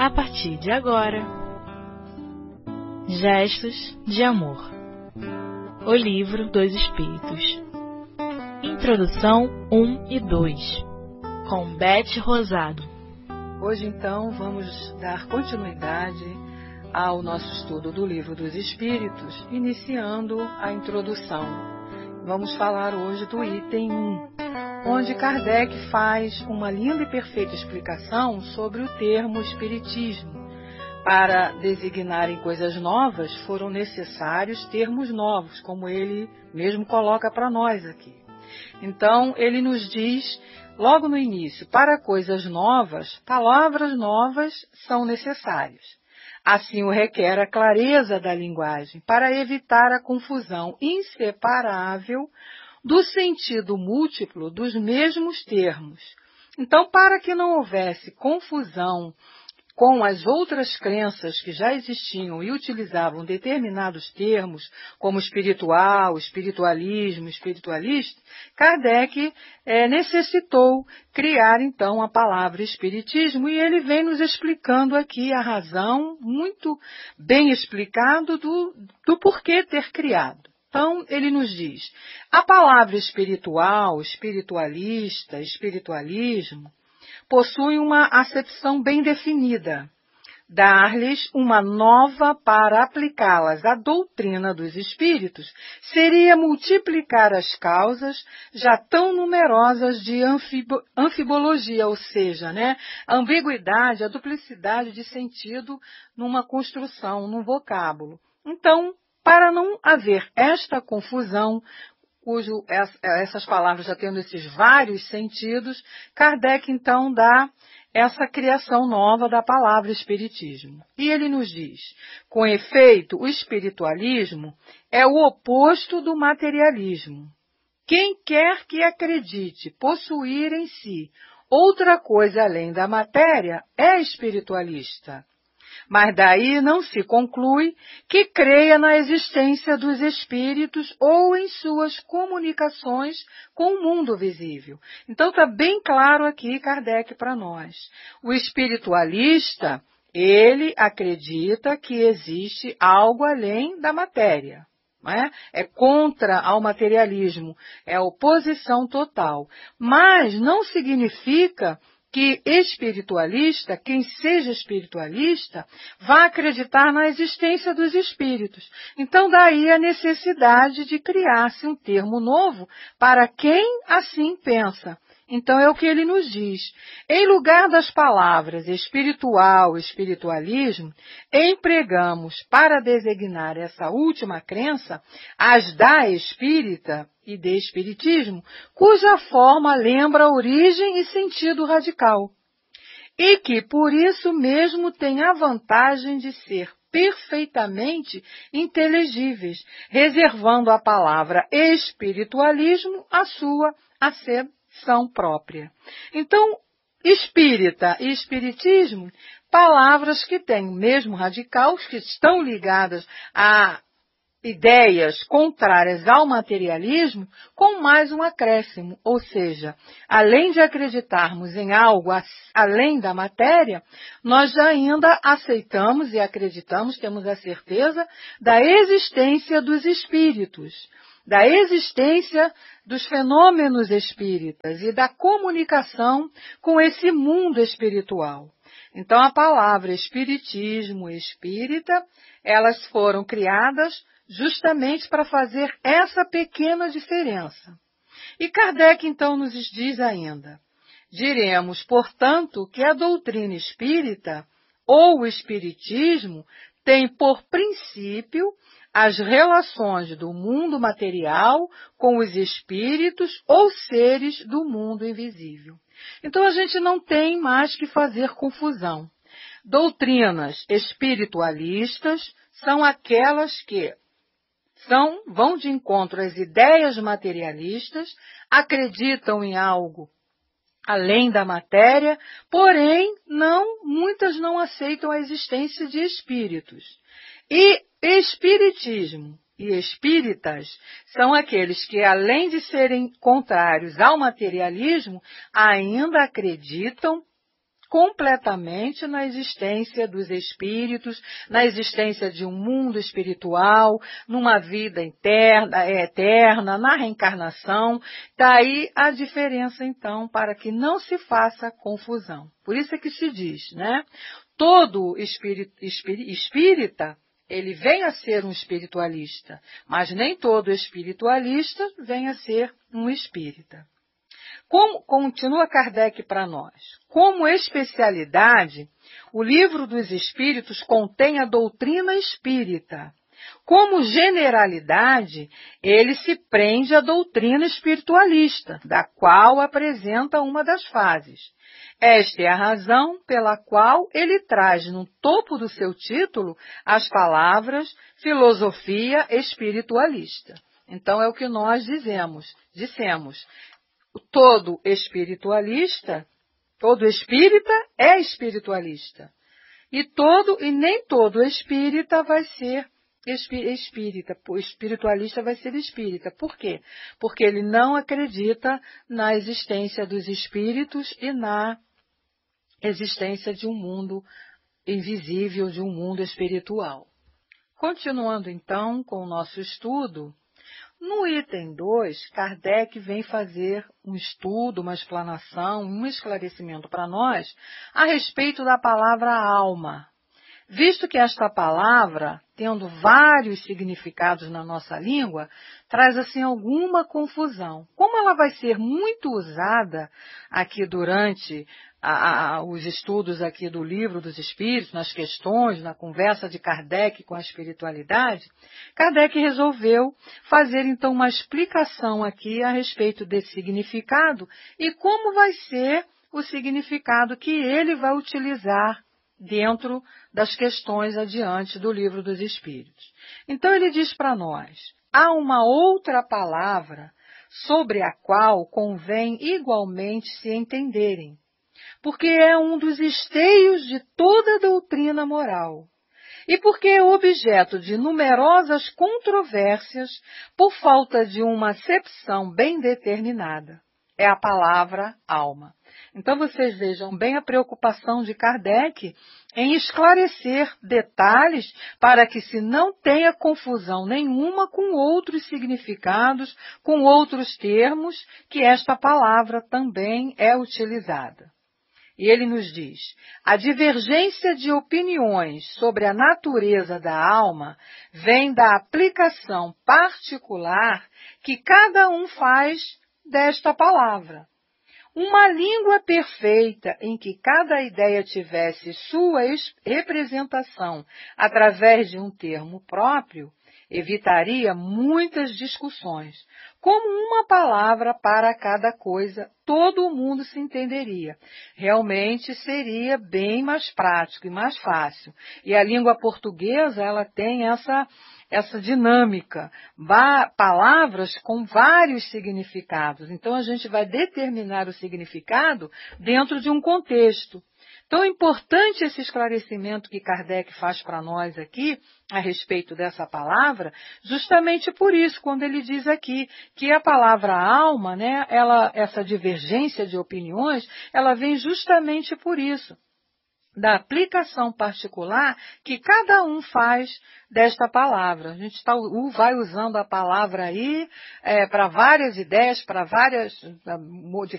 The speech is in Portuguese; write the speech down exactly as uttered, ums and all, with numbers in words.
a partir de agora. Gestos de Amor. O Livro dos Espíritos. Introdução um e dois, com Beth Rosado. Hoje, então, vamos dar continuidade ao nosso estudo do Livro dos Espíritos, iniciando a introdução. Vamos falar hoje do item um, onde Kardec faz uma linda e perfeita explicação sobre o termo Espiritismo. Para designarem coisas novas, foram necessários termos novos, como ele mesmo coloca para nós aqui. Então, ele nos diz, logo no início, para coisas novas, palavras novas são necessárias. Assim o requer a clareza da linguagem, para evitar a confusão inseparável do sentido múltiplo dos mesmos termos. Então, para que não houvesse confusão com as outras crenças que já existiam e utilizavam determinados termos, como espiritual, espiritualismo, espiritualista, Kardec é, necessitou criar, então, a palavra espiritismo, e ele vem nos explicando aqui a razão, muito bem explicado, do, do porquê ter criado. Então, ele nos diz, a palavra espiritual, espiritualista, espiritualismo, possuem uma acepção bem definida, dar-lhes uma nova para aplicá-las à doutrina dos espíritos seria multiplicar as causas já tão numerosas de anfibo, anfibologia, ou seja, né, a ambiguidade, a duplicidade de sentido numa construção, num vocábulo. Então, para não haver esta confusão, cujo essas palavras já tendo esses vários sentidos, Kardec então dá essa criação nova da palavra espiritismo. E ele nos diz, com efeito, o espiritualismo é o oposto do materialismo. Quem quer que acredite possuir em si outra coisa além da matéria é espiritualista. Mas daí não se conclui que creia na existência dos espíritos ou em suas comunicações com o mundo visível. Então está bem claro aqui Kardec para nós. O espiritualista, ele acredita que existe algo além da matéria. Não é? É contra ao materialismo, é oposição total. Mas não significa que espiritualista, quem seja espiritualista, vá acreditar na existência dos espíritos. Então, daí a necessidade de criar-se um termo novo para quem assim pensa. Então, é o que ele nos diz. Em lugar das palavras espiritual, espiritualismo, empregamos para designar essa última crença as da espírita e de espiritismo, cuja forma lembra origem e sentido radical, e que por isso mesmo tem a vantagem de ser perfeitamente inteligíveis, reservando a palavra espiritualismo a sua acepção própria. Então, espírita e espiritismo, palavras que têm o mesmo radical, que estão ligadas a ideias contrárias ao materialismo, com mais um acréscimo, ou seja, além de acreditarmos em algo além da matéria, nós ainda aceitamos e acreditamos, temos a certeza da existência dos espíritos, da existência dos fenômenos espíritas e da comunicação com esse mundo espiritual. Então, a palavra espiritismo e espírita, elas foram criadas justamente para fazer essa pequena diferença. E Kardec, então, nos diz ainda, diremos, portanto, que a doutrina espírita ou o espiritismo tem por princípio as relações do mundo material com os espíritos ou seres do mundo invisível. Então, a gente não tem mais que fazer confusão. Doutrinas espiritualistas são aquelas que São, vão de encontro às ideias materialistas, acreditam em algo além da matéria, porém, não, muitas não aceitam a existência de espíritos. E espiritismo e espíritas são aqueles que, além de serem contrários ao materialismo, ainda acreditam completamente na existência dos espíritos, na existência de um mundo espiritual, numa vida interna, eterna, na reencarnação. Daí a diferença, então, para que não se faça confusão. Por isso é que se diz, né? Todo espírita, espírita, ele vem a ser um espiritualista, mas nem todo espiritualista vem a ser um espírita. Como, continua Kardec para nós, como especialidade, o Livro dos Espíritos contém a doutrina espírita. Como generalidade, ele se prende à doutrina espiritualista, da qual apresenta uma das fases. Esta é a razão pela qual ele traz no topo do seu título as palavras filosofia espiritualista. Então é o que nós dizemos, dissemos. Todo espiritualista, todo espírita é espiritualista. E todo e nem todo espírita vai ser espírita, o espiritualista vai ser espírita. Por quê? Porque ele não acredita na existência dos espíritos e na existência de um mundo invisível, de um mundo espiritual. Continuando então com o nosso estudo, no item dois, Kardec vem fazer um estudo, uma explanação, um esclarecimento para nós a respeito da palavra alma. Visto que esta palavra, tendo vários significados na nossa língua, traz assim alguma confusão. Como ela vai ser muito usada aqui durante a, a, os estudos aqui do Livro dos Espíritos, nas questões, na conversa de Kardec com a espiritualidade, Kardec resolveu fazer então uma explicação aqui a respeito desse significado e como vai ser o significado que ele vai utilizar dentro das questões adiante do Livro dos Espíritos. Então ele diz para nós, há uma outra palavra sobre a qual convém igualmente se entenderem, porque é um dos esteios de toda a doutrina moral, e porque é objeto de numerosas controvérsias por falta de uma acepção bem determinada. É a palavra alma. Então vocês vejam bem a preocupação de Kardec em esclarecer detalhes para que se não tenha confusão nenhuma com outros significados, com outros termos, que esta palavra também é utilizada. E ele nos diz, a divergência de opiniões sobre a natureza da alma vem da aplicação particular que cada um faz desta palavra. Uma língua perfeita em que cada ideia tivesse sua representação através de um termo próprio, evitaria muitas discussões. Como uma palavra para cada coisa, todo mundo se entenderia. Realmente seria bem mais prático e mais fácil. E a língua portuguesa, ela tem essa, essa dinâmica. Palavras com vários significados. Então, a gente vai determinar o significado dentro de um contexto. Então, é importante esse esclarecimento que Kardec faz para nós aqui, a respeito dessa palavra, justamente por isso, quando ele diz aqui que a palavra alma, né, ela, essa divergência de opiniões, ela vem justamente por isso, da aplicação particular que cada um faz desta palavra. A gente tá, vai usando a palavra aí é, para várias ideias, para várias, de